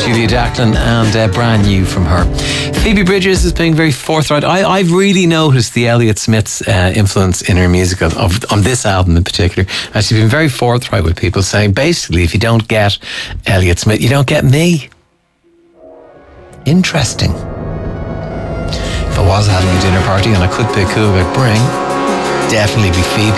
Julia Jacklin, and brand new from her. Phoebe Bridgers is being very forthright. I've really noticed the Elliott Smith's influence in her music on this album in particular. And she's been very forthright with people, saying basically, if you don't get Elliott Smith, you don't get me. Interesting. If I was having a dinner party and I could pick who I'd bring, definitely be Phoebe.